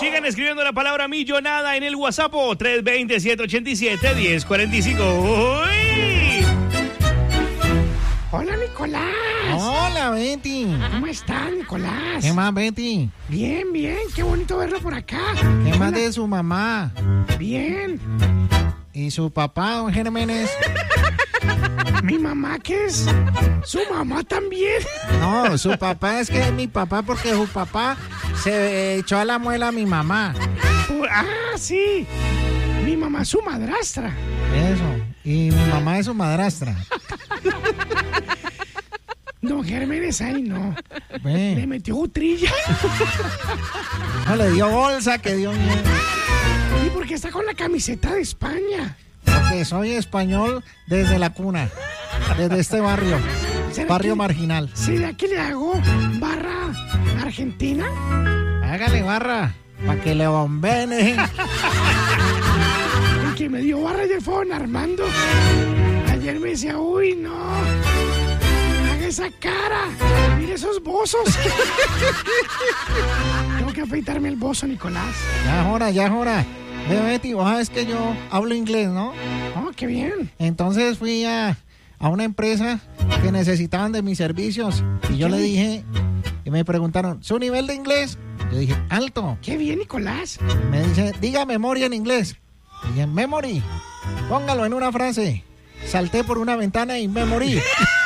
Sigan escribiendo la palabra millonada en el WhatsApp 320-787-1045. ¡Uy! Hola, Nicolás. Hola, Betty. ¿Cómo estás, Nicolás? ¿Qué más, Betty? Bien, bien. Qué bonito verlo por acá. ¿Qué más de su mamá? Bien. ¿Y su papá, don Gémenes? ¿Mi mamá qué es? ¿Su mamá también? No, su papá es que es mi papá porque su papá se echó a la muela a mi mamá. Sí. Mi mamá es su madrastra. Eso. Y mi mamá es su madrastra. Don Gémenes, ahí no. Ve. Le metió utrilla. No le dio bolsa, que dio miedo. ¿Y por qué está con la camiseta de España? Porque soy español desde la cuna. Desde este barrio. Barrio marginal. ¿Será que le hago barra Argentina? Hágale barra. Para que le bombene. El que me dio barra ayer fue don Armando. Ayer me decía, uy, no. Haga esa cara. Mire esos bozos. Tengo que afeitarme el bozo, Nicolás. Ya es hora. Ve, Betty, vos sabes que yo hablo inglés, ¿no? Oh, qué bien. Entonces fui a una empresa que necesitaban de mis servicios. Y yo le dije, y me preguntaron, ¿su nivel de inglés? Yo dije, alto. Qué bien, Nicolás. Me dice, diga memoria en inglés. Dije, memory. Póngalo en una frase. Salté por una ventana y me morí.